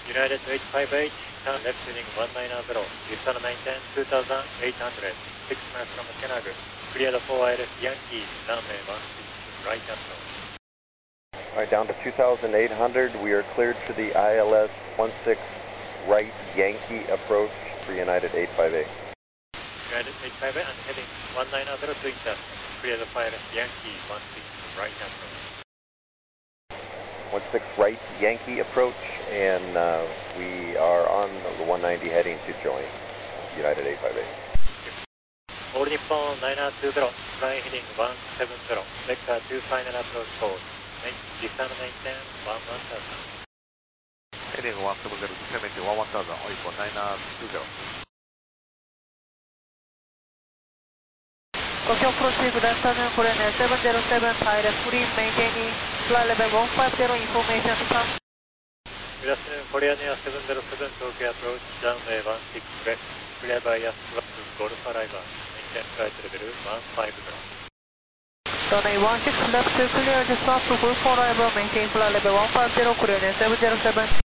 United 858, turn left heading 190, Houston 910, 2800, 6 miles from Kenag, clear the 4 ILS Yankee, runway 16 right approach. Alright, down to 2800, we are cleared for the ILS 16 right Yankee approach for United 858. United 858 and heading 190 twin turn, clear the 4 ILS Yankee, 16 right approach. 16 right Yankee approach, and we are on the 190 heading to join United 858. All Nippon 920, flying heading 170, vector 2 final approach code, Houston 910, 11000. Heading 170, descending 11000, all Nippon 920. Tokyo proceed, good afternoon, Korean Air 707, Thai left free, maintaining flight level 150, information to come. Good afternoon, Korean Air 707, Tokyo approach, runway 16 left, clear by Yasuwa to Golf Arrival, maintain flight level 150. Runway 16 left, clear the south to Golf Arrival, maintain flight level 150, Korean Air 707.